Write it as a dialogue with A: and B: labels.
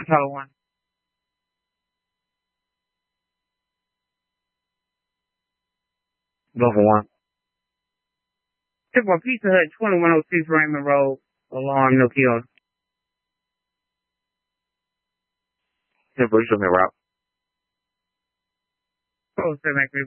A: Tyler 1.
B: Go for 1.
A: Tip for Pizza Hut, 2106 Raymond Road. Alarm, no kills.
B: Tip for you show me a route.
A: 07